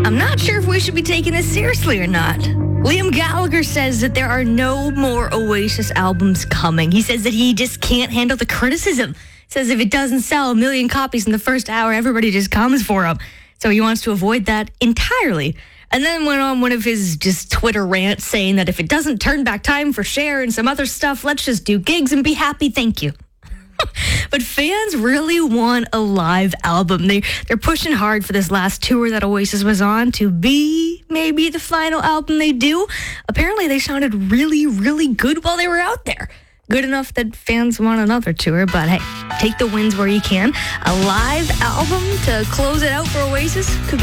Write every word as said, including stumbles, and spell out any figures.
I'm not sure if we should be taking this seriously or not. Liam Gallagher says that there are no more Oasis albums coming. He says that he just can't handle the criticism. Says if it doesn't sell a million copies in the first hour, everybody just comes for him. So he wants to avoid that entirely. And then went on one of his just Twitter rants saying that if it doesn't turn back time for Cher and some other stuff, let's just do gigs and be happy. Thank you. But fans really want a live album. They, they're pushing hard for this last tour that Oasis was on to be maybe the final album they do. Apparently, they sounded really, really good while they were out there. Good enough that fans want another tour, but hey, take the wins where you can. A live album to close it out for Oasis could be